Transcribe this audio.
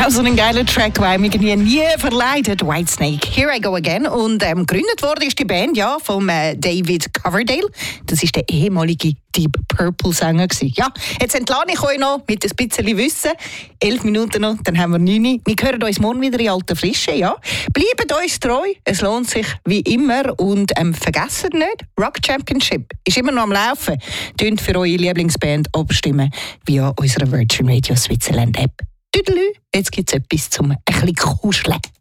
Auch so ein geiler Track, weil mich nie verleidet. Whitesnake, Here I Go Again. Und gegründet wurde ist die Band ja vom David Coverdale. Das ist der ehemalige Deep Purple-Sänger gewesen. Ja, jetzt entlasse ich euch noch mit ein bisschen Wissen. 11 Minuten noch, dann haben wir 9. Wir hören uns morgen wieder in alter Frische, ja. Bleibt uns treu, es lohnt sich wie immer. Und vergesst nicht, Rock Championship ist immer noch am Laufen. Tönt für eure Lieblingsband abstimmen via unserer Virgin Radio Switzerland App. Tüdelü, jetzt gibt es etwas zum ein bisschen kuscheln.